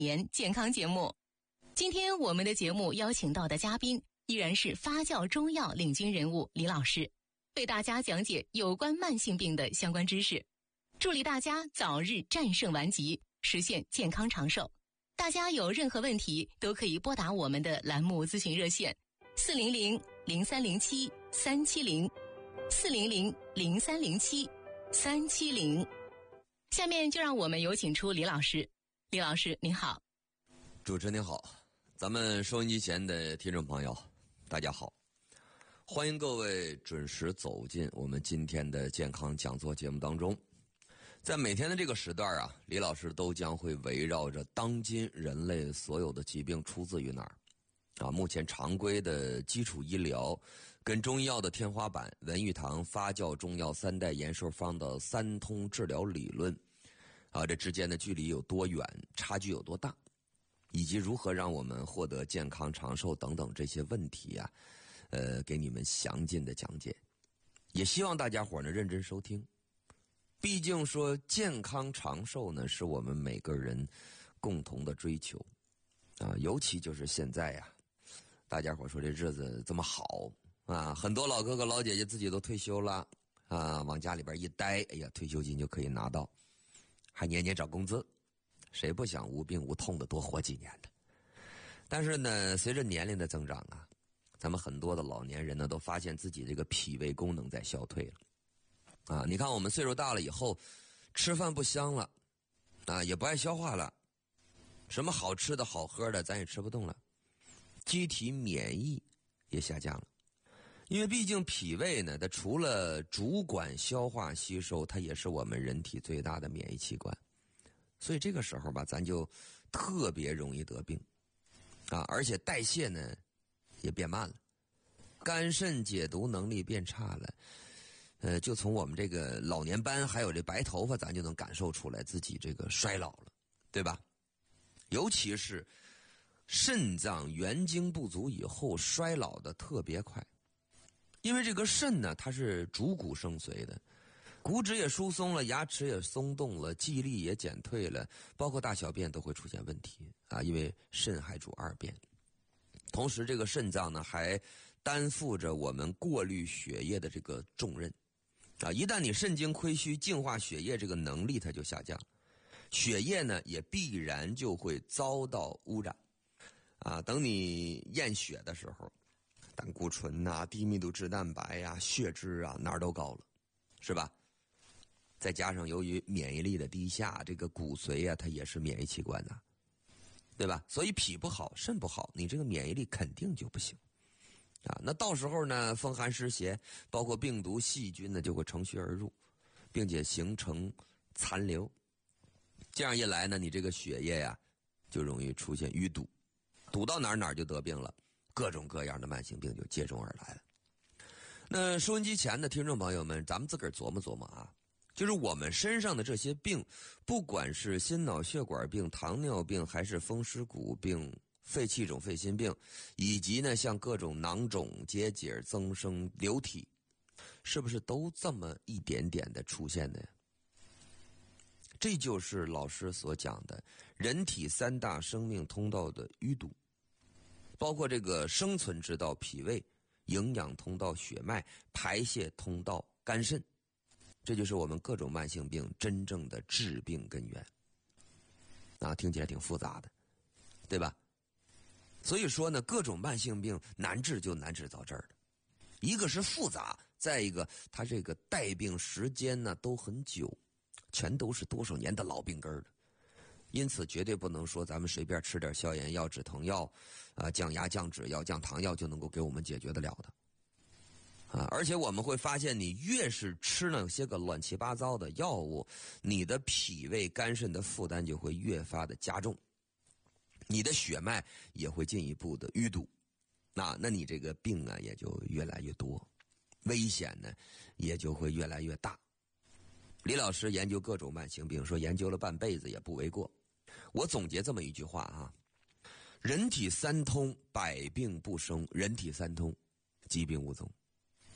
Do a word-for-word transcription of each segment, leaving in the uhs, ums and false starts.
年健康节目。今天我们的节目邀请到的嘉宾依然是发酵中药领军人物李老师，为大家讲解有关慢性病的相关知识，助力大家早日战胜顽疾，实现健康长寿。大家有任何问题都可以拨打我们的栏目咨询热线四零零零三零七三七零四零零零三零七三七零。下面就让我们有请出李老师。李老师您好。 主持人您好，咱们收音机前的听众朋友大家好，欢迎各位准时走进我们今天的健康讲座节目当中。在每天的这个时段啊，李老师都将会围绕着当今人类所有的疾病出自于哪儿啊，目前常规的基础医疗跟中医药的天花板文玉堂发酵中药三代延寿方的三通治疗理论啊，这之间的距离有多远，差距有多大，以及如何让我们获得健康长寿等等这些问题啊，呃，给你们详尽的讲解。也希望大家伙呢认真收听。毕竟说健康长寿呢，是我们每个人共同的追求啊，尤其就是现在呀、啊，大家伙说这日子这么好啊，很多老哥哥老姐姐自己都退休了啊，往家里边一待，哎呀，退休金就可以拿到，还年年涨工资，谁不想无病无痛的多活几年的？但是呢，随着年龄的增长啊，咱们很多的老年人呢，都发现自己这个脾胃功能在消退了。啊，你看我们岁数大了以后，吃饭不香了，啊，也不爱消化了，什么好吃的好喝的咱也吃不动了，机体免疫也下降了。因为毕竟脾胃呢，它除了主管消化吸收，它也是我们人体最大的免疫器官，所以这个时候吧，咱就特别容易得病啊，而且代谢呢也变慢了，肝肾解毒能力变差了。呃，就从我们这个老年斑还有这白头发，咱就能感受出来自己这个衰老了，对吧？尤其是肾脏元精不足以后，衰老的特别快。因为这个肾呢，它是主骨生髓的，骨质也疏松了，牙齿也松动了，记忆力也减退了，包括大小便都会出现问题啊。因为肾还主二便，同时这个肾脏呢，还担负着我们过滤血液的这个重任。啊，一旦你肾精亏虚，净化血液这个能力它就下降，血液呢也必然就会遭到污染。啊，等你验血的时候，胆固醇呐、啊、低密度脂蛋白呀、啊、血脂啊哪儿都高了，是吧？再加上由于免疫力的低下，这个骨髓啊它也是免疫器官呐、啊，对吧？所以脾不好，肾不好，你这个免疫力肯定就不行。啊，那到时候呢，风寒湿邪，包括病毒、细菌呢，就会乘虚而入，并且形成残留。这样一来呢，你这个血液呀，就容易出现淤堵，堵到哪儿哪儿就得病了，各种各样的慢性病就接踵而来了。那收音机前的听众朋友们，咱们自个儿琢磨琢磨啊，就是我们身上的这些病，不管是心脑血管病、糖尿病，还是风湿骨病、肺气肿、肺心病，以及呢像各种囊肿、结节、增生、流体，是不是都这么一点点的出现的呀？这就是老师所讲的人体三大生命通道的淤堵，包括这个生存之道脾胃、营养通道血脉、排泄通道肝肾，这就是我们各种慢性病真正的致病根源。啊，听起来挺复杂的，对吧？所以说呢，各种慢性病难治就难治到这儿的，一个是复杂，再一个它这个带病时间呢都很久，全都是多少年的老病根儿的。因此绝对不能说咱们随便吃点消炎药、止疼药啊、呃、降压降脂药、降糖药就能够给我们解决得了的啊！而且我们会发现，你越是吃那些个乱七八糟的药物，你的脾胃肝肾的负担就会越发的加重，你的血脉也会进一步的淤堵，那那你这个病啊也就越来越多，危险呢也就会越来越大。李老师研究各种慢性病，说研究了半辈子也不为过。我总结这么一句话啊：人体三通，百病不生；人体三通，疾病无踪。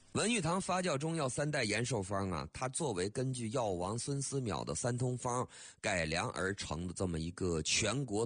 文玉堂发酵中药三代延寿方啊，它作为根据药王孙思邈的三通方改良而成的这么一个全国